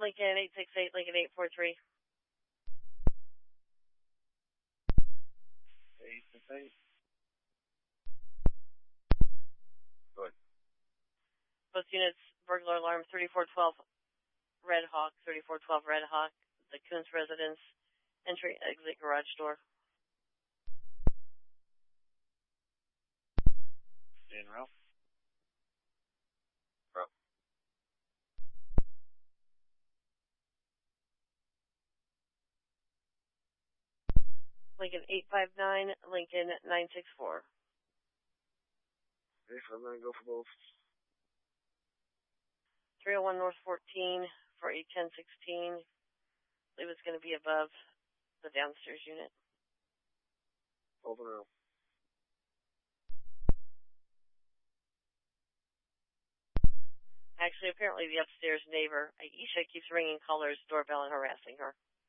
Lincoln 868, Lincoln 843. 868. Good. Both units, burglar alarm 3412 Red Hawk, 3412 Red Hawk, the Coons residence, entry, exit, garage door. En route. Lincoln 859, Lincoln 964. 859, go for both. 301 North 14 for a 1016. I believe it's going to be above the downstairs unit. Open room. Actually, apparently the upstairs neighbor, Aisha, keeps ringing callers' doorbell and harassing her.